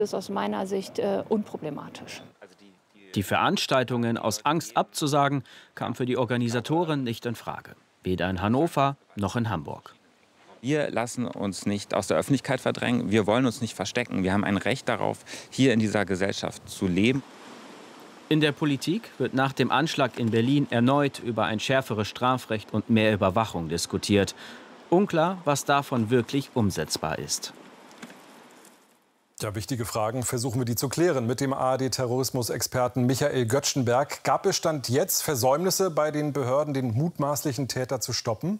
Das ist aus meiner Sicht unproblematisch. Die Veranstaltungen aus Angst abzusagen, kam für die Organisatoren nicht in Frage. Weder in Hannover noch in Hamburg. Wir lassen uns nicht aus der Öffentlichkeit verdrängen. Wir wollen uns nicht verstecken. Wir haben ein Recht darauf, hier in dieser Gesellschaft zu leben. In der Politik wird nach dem Anschlag in Berlin erneut über ein schärferes Strafrecht und mehr Überwachung diskutiert. Unklar, was davon wirklich umsetzbar ist. Ja, wichtige Fragen versuchen wir die zu klären mit dem ARD-Terrorismusexperten Michael Göttschenberg. Gab es Stand jetzt Versäumnisse bei den Behörden, den mutmaßlichen Täter zu stoppen?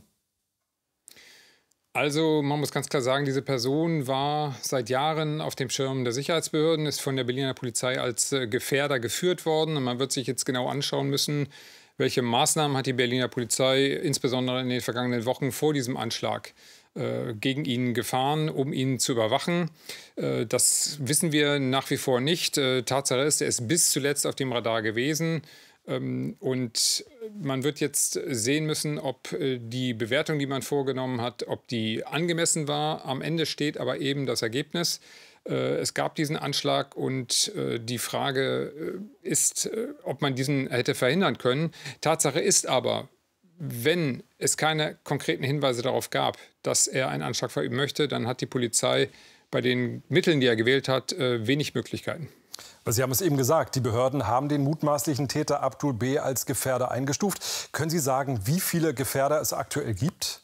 Also man muss ganz klar sagen, diese Person war seit Jahren auf dem Schirm der Sicherheitsbehörden, ist von der Berliner Polizei als Gefährder geführt worden. Und man wird sich jetzt genau anschauen müssen, welche Maßnahmen hat die Berliner Polizei insbesondere in den vergangenen Wochen vor diesem Anschlag gegen ihn gefahren, um ihn zu überwachen. Das wissen wir nach wie vor nicht. Tatsache ist, er ist bis zuletzt auf dem Radar gewesen. Und man wird jetzt sehen müssen, ob die Bewertung, die man vorgenommen hat, ob die angemessen war. Am Ende steht aber eben das Ergebnis. Es gab diesen Anschlag und die Frage ist, ob man diesen hätte verhindern können. Tatsache ist aber, wenn es keine konkreten Hinweise darauf gab, dass er einen Anschlag verüben möchte, dann hat die Polizei bei den Mitteln, die er gewählt hat, wenig Möglichkeiten. Sie haben es eben gesagt, die Behörden haben den mutmaßlichen Täter Abdul B. als Gefährder eingestuft. Können Sie sagen, wie viele Gefährder es aktuell gibt?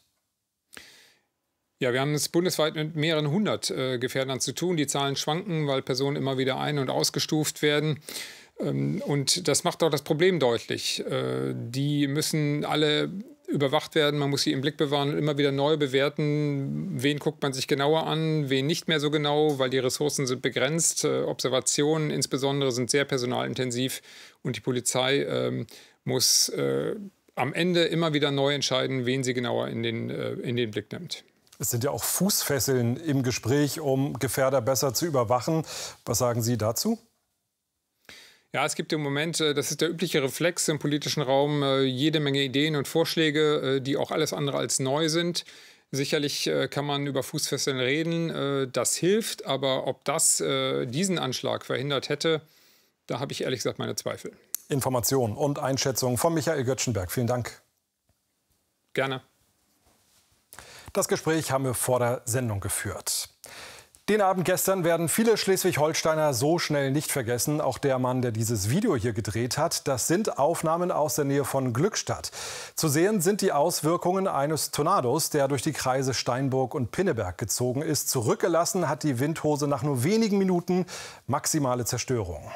Ja, wir haben es bundesweit mit mehreren hundert Gefährdern zu tun. Die Zahlen schwanken, weil Personen immer wieder ein- und ausgestuft werden. Und das macht auch das Problem deutlich. Die müssen alle überwacht werden, man muss sie im Blick bewahren und immer wieder neu bewerten. Wen guckt man sich genauer an, wen nicht mehr so genau, weil die Ressourcen sind begrenzt. Observationen insbesondere sind sehr personalintensiv und die Polizei muss am Ende immer wieder neu entscheiden, wen sie genauer in den Blick nimmt. Es sind ja auch Fußfesseln im Gespräch, um Gefährder besser zu überwachen. Was sagen Sie dazu? Ja, es gibt im Moment, das ist der übliche Reflex im politischen Raum, jede Menge Ideen und Vorschläge, die auch alles andere als neu sind. Sicherlich kann man über Fußfesseln reden, das hilft, aber ob das diesen Anschlag verhindert hätte, da habe ich ehrlich gesagt meine Zweifel. Informationen und Einschätzungen von Michael Göttschenberg. Vielen Dank. Gerne. Das Gespräch haben wir vor der Sendung geführt. Den Abend gestern werden viele Schleswig-Holsteiner so schnell nicht vergessen. Auch der Mann, der dieses Video hier gedreht hat. Das sind Aufnahmen aus der Nähe von Glückstadt. Zu sehen sind die Auswirkungen eines Tornados, der durch die Kreise Steinburg und Pinneberg gezogen ist. Zurückgelassen hat die Windhose nach nur wenigen Minuten maximale Zerstörung.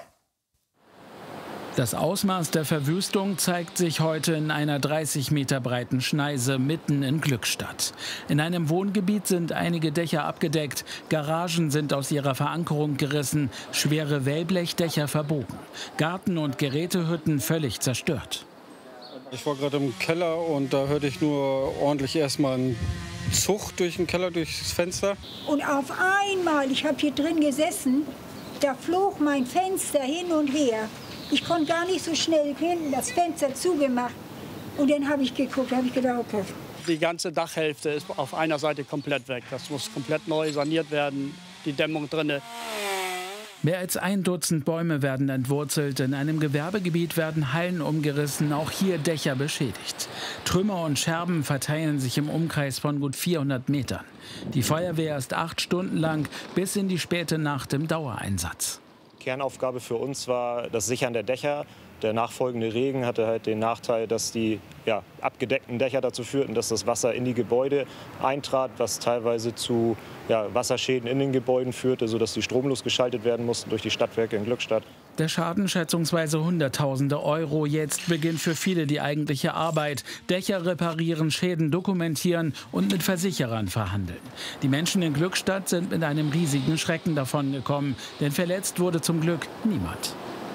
Das Ausmaß der Verwüstung zeigt sich heute in einer 30 Meter breiten Schneise mitten in Glückstadt. In einem Wohngebiet sind einige Dächer abgedeckt, Garagen sind aus ihrer Verankerung gerissen, schwere Wellblechdächer verbogen, Garten- und Gerätehütten völlig zerstört. Ich war gerade im Keller und da hörte ich nur ordentlich erstmal einen Zug durch den Keller, durchs Fenster. Und auf einmal, ich habe hier drin gesessen, da flog mein Fenster hin und her. Ich konnte gar nicht so schnell hinten das Fenster zugemacht. Und dann habe ich geguckt, habe ich gedacht, okay. Die ganze Dachhälfte ist auf einer Seite komplett weg. Das muss komplett neu saniert werden, die Dämmung drinne. Mehr als 1 Dutzend Bäume werden entwurzelt. In einem Gewerbegebiet werden Hallen umgerissen, auch hier Dächer beschädigt. Trümmer und Scherben verteilen sich im Umkreis von gut 400 Metern. Die Feuerwehr ist 8 Stunden lang bis in die späte Nacht im Dauereinsatz. Kernaufgabe für uns war das Sichern der Dächer. Der nachfolgende Regen hatte halt den Nachteil, dass die abgedeckten Dächer dazu führten, dass das Wasser in die Gebäude eintrat, was teilweise zu Wasserschäden in den Gebäuden führte, sodass die stromlos geschaltet werden mussten durch die Stadtwerke in Glückstadt. Der Schaden schätzungsweise Hunderttausende Euro. Jetzt beginnt für viele die eigentliche Arbeit. Dächer reparieren, Schäden dokumentieren und mit Versicherern verhandeln. Die Menschen in Glückstadt sind mit einem riesigen Schrecken davongekommen, denn verletzt wurde zum Glück niemand.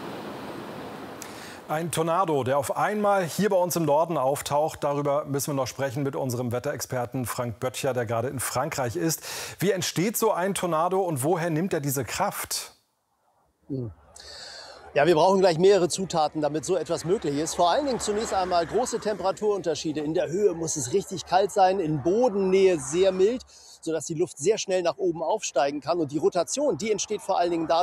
Ein Tornado, der auf einmal hier bei uns im Norden auftaucht. Darüber müssen wir noch sprechen mit unserem Wetterexperten Frank Böttcher, der gerade in Frankreich ist. Wie entsteht so ein Tornado und woher nimmt er diese Kraft? Ja, wir brauchen gleich mehrere Zutaten, damit so etwas möglich ist. Vor allen Dingen zunächst einmal große Temperaturunterschiede. In der Höhe muss es richtig kalt sein, in Bodennähe sehr mild, sodass die Luft sehr schnell nach oben aufsteigen kann. Und die Rotation, die entsteht vor allen Dingen dadurch,